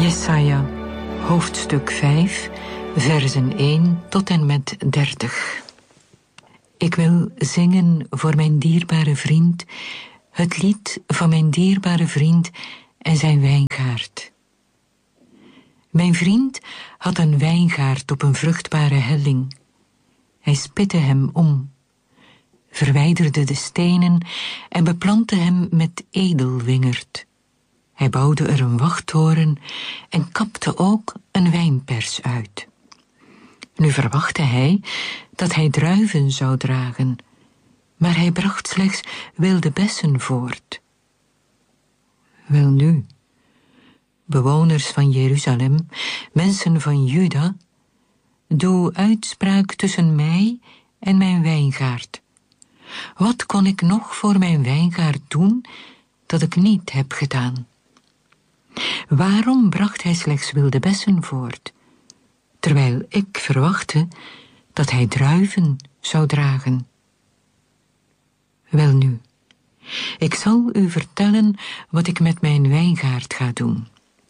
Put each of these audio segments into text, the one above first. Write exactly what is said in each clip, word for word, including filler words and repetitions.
Jesaja, hoofdstuk vijf, versen één tot en met dertig. Ik wil zingen voor mijn dierbare vriend, het lied van mijn dierbare vriend en zijn wijngaard. Mijn vriend had een wijngaard op een vruchtbare helling. Hij spitte hem om, verwijderde de stenen en beplantte hem met edelwingerd. Hij bouwde er een wachttoren en kapte ook een wijnpers uit. Nu verwachtte hij dat hij druiven zou dragen, maar hij bracht slechts wilde bessen voort. Welnu, bewoners van Jeruzalem, mensen van Juda, doe uitspraak tussen mij en mijn wijngaard. Wat kon ik nog voor mijn wijngaard doen dat ik niet heb gedaan? Waarom bracht hij slechts wilde bessen voort, terwijl ik verwachtte dat hij druiven zou dragen? Welnu, ik zal u vertellen wat ik met mijn wijngaard ga doen.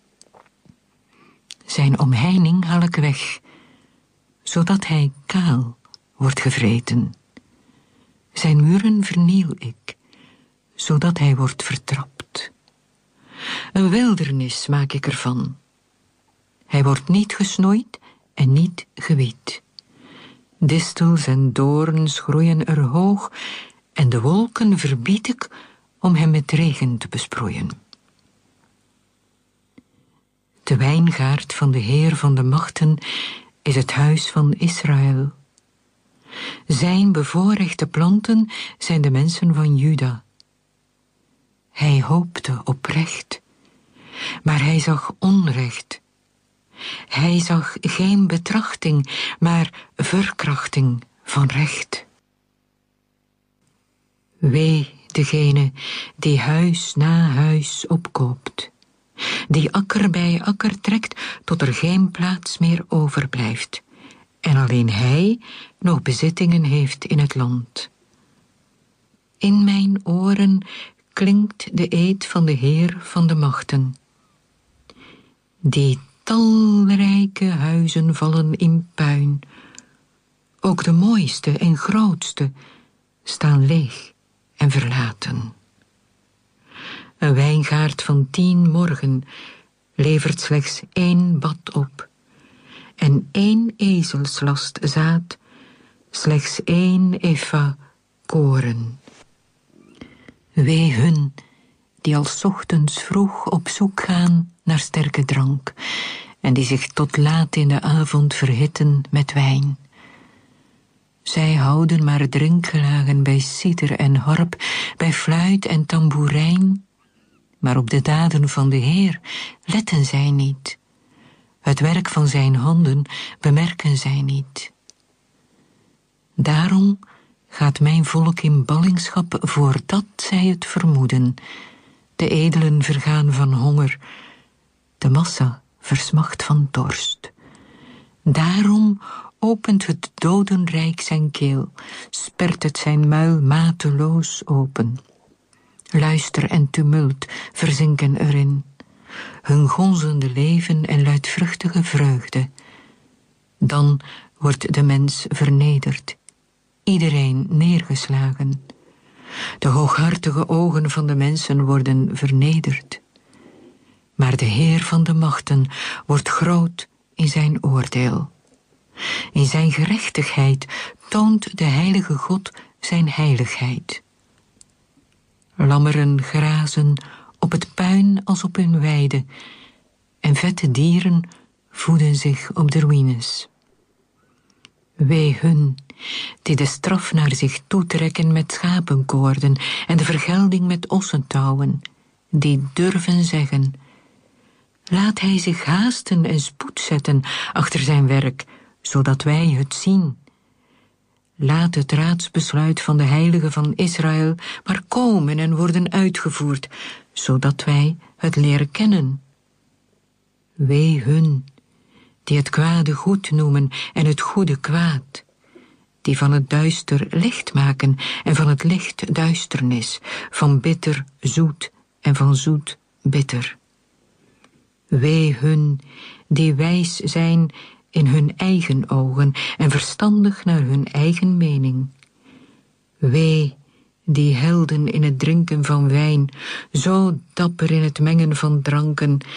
Zijn omheining haal ik weg, zodat hij kaal wordt gevreten. Zijn muren verniel ik, zodat hij wordt vertrapt. Een wildernis maak ik ervan. Hij wordt niet gesnoeid en niet gewied. Distels en doorns groeien er hoog en de wolken verbied ik om hem met regen te besproeien. De wijngaard van de Heer van de machten is het huis van Israël. Zijn bevoorrechte planten zijn de mensen van Juda. Hij hoopte op recht, maar hij zag onrecht. Hij zag geen betrachting, maar verkrachting van recht. Wee degene die huis na huis opkoopt, die akker bij akker trekt tot er geen plaats meer overblijft, en alleen hij nog bezittingen heeft in het land. In mijn oren klinkt de eed van de Heer van de machten. Die talrijke huizen vallen in puin. Ook de mooiste en grootste staan leeg en verlaten. Een wijngaard van tien morgen levert slechts één bad op, en één ezelslast zaad, slechts één efa koren. Wee hun die al 's ochtends vroeg op zoek gaan naar sterke drank en die zich tot laat in de avond verhitten met wijn. Zij houden maar drinkgelagen bij citer en harp, bij fluit en tamboerijn, maar op de daden van de Heer letten zij niet. Het werk van zijn handen bemerken zij niet. Daarom gaat mijn volk in ballingschap voordat zij het vermoeden. De edelen vergaan van honger, de massa versmacht van dorst. Daarom opent het dodenrijk zijn keel, spert het zijn muil mateloos open. Luister en tumult verzinken erin, hun gonzende leven en luidvruchtige vreugde. Dan wordt de mens vernederd, iedereen neergeslagen. De hooghartige ogen van de mensen worden vernederd. Maar de Heer van de machten wordt groot in zijn oordeel. In zijn gerechtigheid toont de heilige God zijn heiligheid. Lammeren grazen op het puin als op hun weide, en vette dieren voeden zich op de ruïnes. Wee hun die de straf naar zich toetrekken met schapenkoorden en de vergelding met ossentouwen, die durven zeggen: laat hij zich haasten en spoed zetten achter zijn werk, zodat wij het zien. Laat het raadsbesluit van de Heilige van Israël maar komen en worden uitgevoerd, zodat wij het leren kennen. Wee hun die het kwade goed noemen en het goede kwaad, die van het duister licht maken en van het licht duisternis, van bitter zoet en van zoet bitter. Wee hun die wijs zijn in hun eigen ogen en verstandig naar hun eigen mening. Wee die helden in het drinken van wijn, zo dapper in het mengen van dranken,